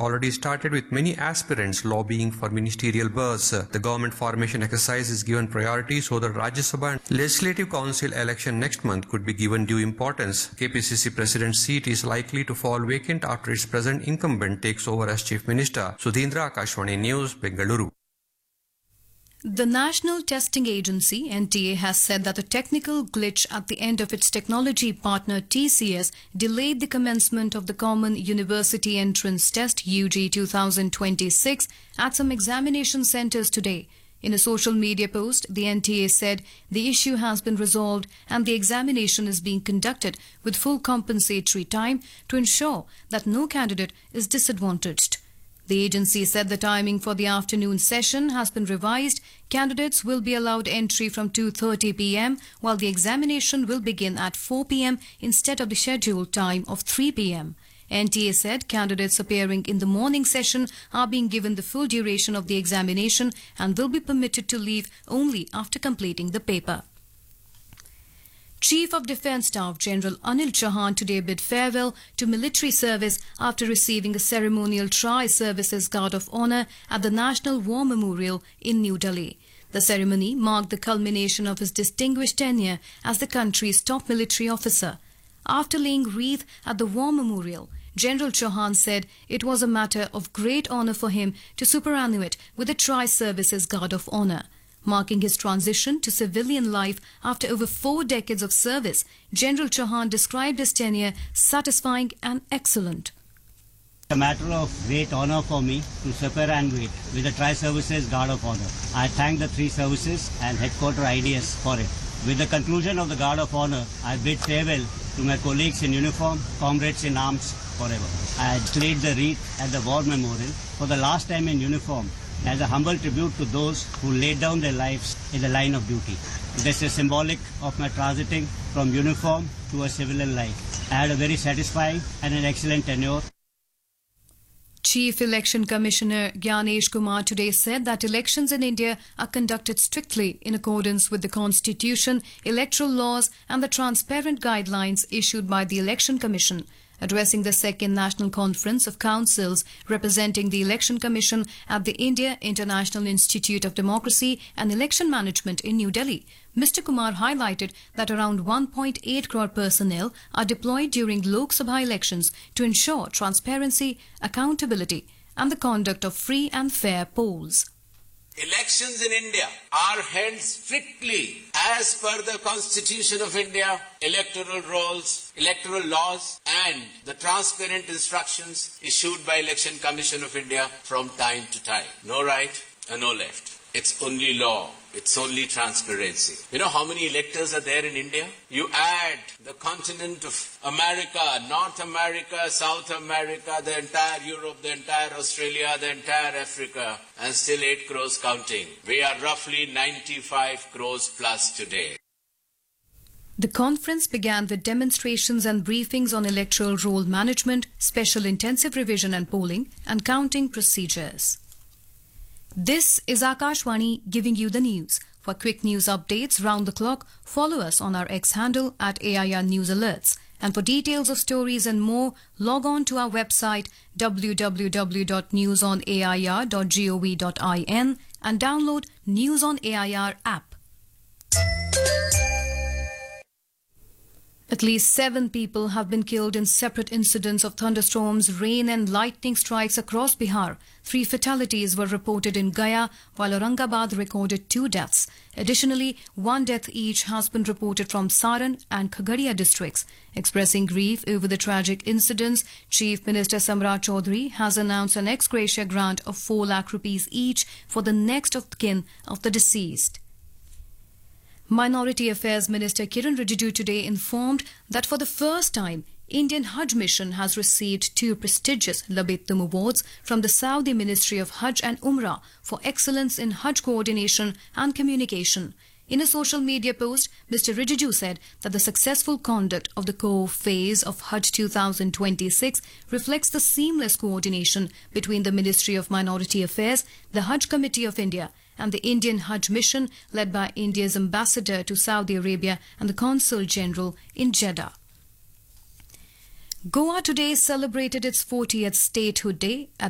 already started with many aspirants lobbying for ministerial berths. The government formation exercise is given priority so that Rajya Sabha and Legislative Council election next month could be given due importance. KPCC President's seat is likely to fall vacant after its present incumbent takes over as Chief Minister. Sudhindra, Akashvani News, Bengaluru. The National Testing Agency, NTA, has said that a technical glitch at the end of its technology partner TCS delayed the commencement of the Common University Entrance Test UG 2026 at some examination centres today. In a social media post, the NTA said the issue has been resolved and the examination is being conducted with full compensatory time to ensure that no candidate is disadvantaged. The agency said the timing for the afternoon session has been revised. Candidates will be allowed entry from 2:30 p.m. while the examination will begin at 4 p.m. instead of the scheduled time of 3 p.m. NTA said candidates appearing in the morning session are being given the full duration of the examination and will be permitted to leave only after completing the paper. Chief of Defence Staff General Anil Chauhan today bid farewell to military service after receiving a ceremonial Tri-Services Guard of Honour at the National War Memorial in New Delhi. The ceremony marked the culmination of his distinguished tenure as the country's top military officer. After laying wreath at the War Memorial, General Chauhan said it was a matter of great honour for him to superannuate with the Tri-Services Guard of Honour. Marking his transition to civilian life after over 4 decades of service, General Chauhan described his tenure satisfying and excellent. It's a matter of great honour for me to superannuate with the Tri-Services Guard of Honour. I thank the 3 services and headquarter IDS for it. With the conclusion of the Guard of Honour, I bid farewell to my colleagues in uniform, comrades in arms forever. I laid the wreath at the War Memorial for the last time in uniform as a humble tribute to those who laid down their lives in the line of duty. This is symbolic of my transiting from uniform to a civilian life. I had a very satisfying and an excellent tenure. Chief Election Commissioner Gyanesh Kumar today said that elections in India are conducted strictly in accordance with the Constitution, electoral laws and the transparent guidelines issued by the Election Commission. Addressing the second National Conference of Councils representing the Election Commission at the India International Institute of Democracy and Election Management in New Delhi, Mr. Kumar highlighted that around 1.8 crore personnel are deployed during Lok Sabha elections to ensure transparency, accountability and the conduct of free and fair polls. Elections in India are held strictly as per the Constitution of India, electoral rolls, electoral laws and the transparent instructions issued by Election Commission of India from time to time. No right and no left. It's only law. It's only transparency. You know how many electors are there in India? You add the continent of America, North America, South America, the entire Europe, the entire Australia, the entire Africa, and still 8 crores counting. We are roughly 95 crores plus today. The conference began with demonstrations and briefings on electoral roll management, special intensive revision and polling, and counting procedures. This is Akashvani giving you the news. For quick news updates round the clock, follow us on our X handle at AIR News Alerts. And for details of stories and more, log on to our website www.newsonair.gov.in and download News on AIR app. At least 7 people have been killed in separate incidents of thunderstorms, rain and lightning strikes across Bihar. 3 fatalities were reported in Gaya, while Aurangabad recorded 2 deaths. Additionally, 1 death each has been reported from Saran and Khagaria districts. Expressing grief over the tragic incidents, Chief Minister Samrat Chaudhary has announced an ex gratia grant of 4 lakh rupees each for the next of kin of the deceased. Minority Affairs Minister Kiran Rijiju today informed that for the first time, Indian Hajj Mission has received 2 prestigious Labit-Tum Awards from the Saudi Ministry of Hajj and Umrah for excellence in Hajj coordination and communication. In a social media post, Mr. Rijiju said that the successful conduct of the core phase of Hajj 2026 reflects the seamless coordination between the Ministry of Minority Affairs, the Hajj Committee of India, and the Indian Hajj Mission led by India's ambassador to Saudi Arabia and the Consul General in Jeddah. Goa today celebrated its 40th Statehood Day at